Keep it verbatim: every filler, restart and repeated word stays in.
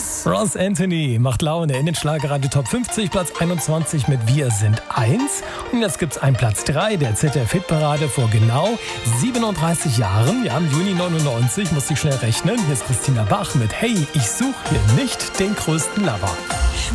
Tschüss. Ross Anthony macht Laune in den Schlagerradio Top fünfzig, Platz einundzwanzig mit Wir sind eins. Und jetzt gibt's einen Platz drei der Z D F-Hitparade vor genau siebenunddreißig Jahren. Ja, im Juni neunundneunzig, muss ich schnell rechnen. Hier ist Christina Bach mit Hey, ich suche hier nicht den größten Lover.